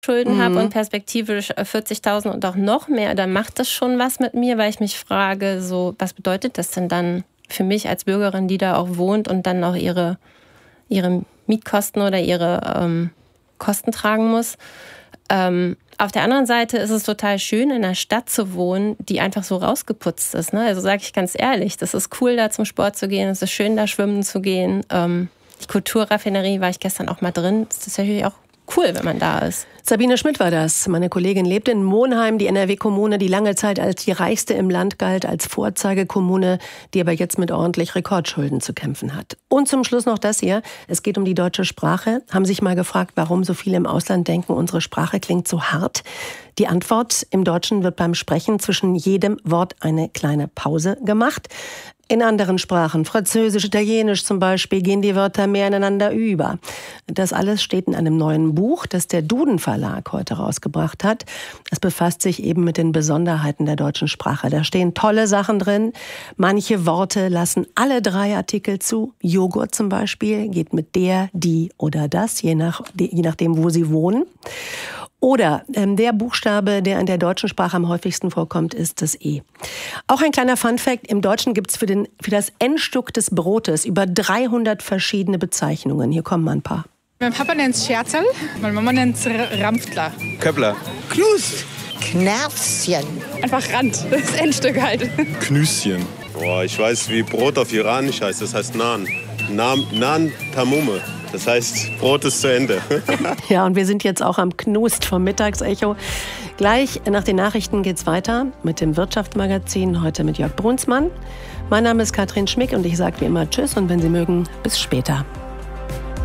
Schulden habe und perspektivisch 40.000 und auch noch mehr, dann macht das schon was mit mir, weil ich mich frage, so, was bedeutet das denn dann für mich als Bürgerin, die da auch wohnt und dann auch ihre Mietkosten oder ihre Kosten tragen muss. Auf der anderen Seite ist es total schön, in einer Stadt zu wohnen, die einfach so rausgeputzt ist. Ne? Also sage ich ganz ehrlich, das ist cool, da zum Sport zu gehen, es ist schön, da schwimmen zu gehen. Die Kulturraffinerie war ich gestern auch mal drin. Das ist natürlich auch cool, wenn man da ist. Sabine Schmidt war das. Meine Kollegin lebt in Monheim, die NRW-Kommune, die lange Zeit als die reichste im Land galt, als Vorzeigekommune, die aber jetzt mit ordentlich Rekordschulden zu kämpfen hat. Und zum Schluss noch das hier. Es geht um die deutsche Sprache. Haben sich mal gefragt, warum so viele im Ausland denken, unsere Sprache klingt so hart? Die Antwort: Im Deutschen wird beim Sprechen zwischen jedem Wort eine kleine Pause gemacht. In anderen Sprachen, Französisch, Italienisch zum Beispiel, gehen die Wörter mehr ineinander über. Das alles steht in einem neuen Buch, das der Duden Verlag heute rausgebracht hat. Es befasst sich eben mit den Besonderheiten der deutschen Sprache. Da stehen tolle Sachen drin. Manche Worte lassen alle 3 Artikel zu. Joghurt zum Beispiel geht mit der, die oder das, je nachdem, wo sie wohnen. Oder der Buchstabe, der in der deutschen Sprache am häufigsten vorkommt, ist das E. Auch ein kleiner Funfact: Im Deutschen gibt es für das Endstück des Brotes über 300 verschiedene Bezeichnungen. Hier kommen mal ein paar. Mein Papa nennt es Scherzerl, meine Mama nennt es Rampftler. Köppler. Knust. Knärfschen. Einfach Rand, das Endstück halt. Knüschen. Boah, ich weiß, wie Brot auf Iranisch heißt. Das heißt Naan. Naan Tamume. Das heißt, Brot ist zu Ende. Ja, und wir sind jetzt auch am Knust vom Mittagsecho. Gleich nach den Nachrichten geht's weiter mit dem Wirtschaftsmagazin, heute mit Jörg Brunsmann. Mein Name ist Katrin Schmick und ich sage wie immer Tschüss und wenn Sie mögen, bis später.